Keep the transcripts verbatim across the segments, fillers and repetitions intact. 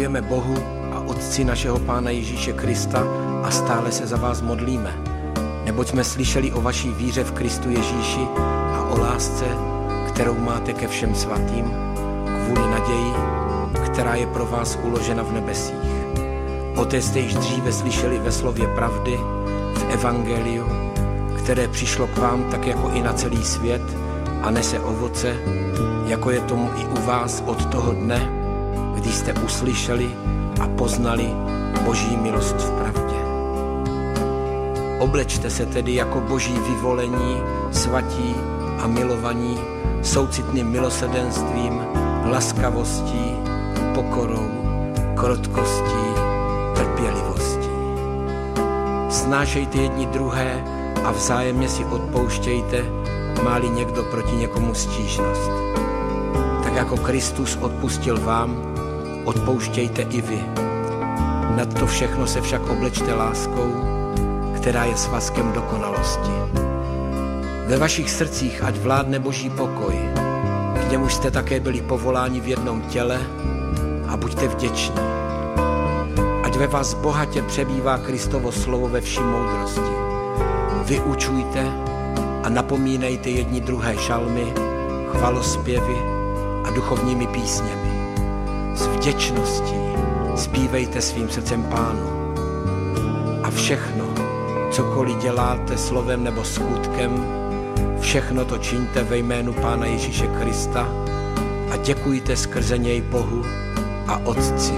Děkujeme Bohu a Otci našeho Pána Ježíše Krista a stále se za vás modlíme, neboť jsme slyšeli o vaší víře v Kristu Ježíši a o lásce, kterou máte ke všem svatým, kvůli naději, která je pro vás uložena v nebesích. O té jste již dříve slyšeli ve slově pravdy, v evangeliu, které přišlo k vám tak jako i na celý svět a nese ovoce, jako je tomu i u vás od toho dne, kdy jste uslyšeli a poznali Boží milost v pravdě. Oblečte se tedy jako Boží vyvolení, svatí a milovaní, soucitným milosrdenstvím, laskavostí, pokorou, krotkostí, trpělivostí. Snášejte jedni druhé a vzájemně si odpouštějte, má-li někdo proti někomu stížnost. Tak jako Kristus odpustil vám, odpouštějte i vy. Nad to všechno se však oblečte láskou, která je svazkem dokonalosti. Ve vašich srdcích ať vládne Boží pokoj, k němuž jste také byli povoláni v jednom těle, a buďte vděční. Ať ve vás bohatě přebývá Kristovo slovo ve vší moudrosti. Vyučujte a napomínejte jedni druhé šalmy, chvalospěvy a duchovními písněmi. S vděčností zpívejte svým srdcem Pánu. A všechno, cokoliv děláte slovem nebo skutkem, všechno to čiňte ve jménu Pána Ježíše Krista a děkujte skrze něj Bohu a Otci.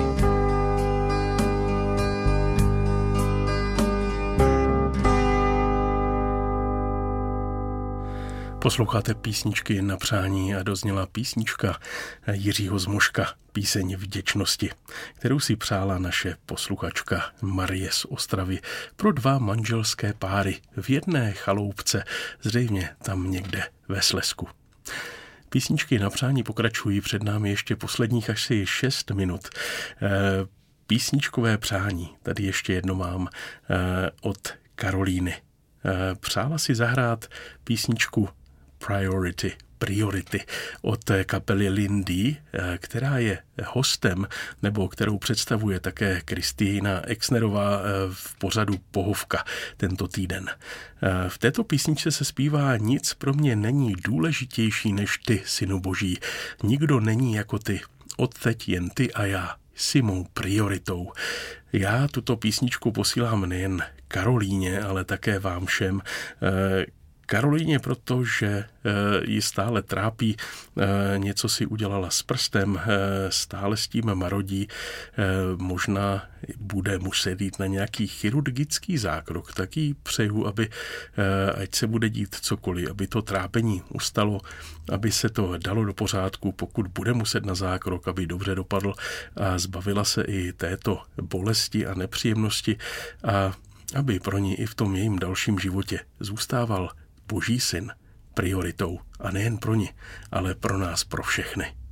Posloucháte písničky na přání a dozněla písnička Jiřího Zmoška, píseň Vděčnosti, kterou si přála naše posluchačka Marie z Ostravy pro dva manželské páry v jedné chaloupce, zřejmě tam někde ve Slezsku. Písničky na přání pokračují, před námi ještě posledních asi šest minut. Písničkové přání, tady ještě jedno mám od Karolíny. Přála si zahrát písničku Priority, Priority od kapely Lindy, která je hostem, nebo kterou představuje také Kristýna Exnerová v pořadu Pohovka tento týden. V této písničce se zpívá: Nic pro mě není důležitější než ty, Synu Boží. Nikdo není jako ty, odteď jen ty a já. Jsi mou prioritou. Já tuto písničku posílám nejen Karolíně, ale také vám všem. Karolíně, protože ji stále trápí, něco si udělala s prstem, stále s tím marodí, možná bude muset jít na nějaký chirurgický zákrok, tak jí přeju, aby, ať se bude dít cokoliv, aby to trápení ustalo, aby se to dalo do pořádku, pokud bude muset na zákrok, aby dobře dopadl a zbavila se i této bolesti a nepříjemnosti a aby pro ní i v tom jejím dalším životě zůstával Boží syn prioritou a nejen pro ní, ale pro nás, pro všechny.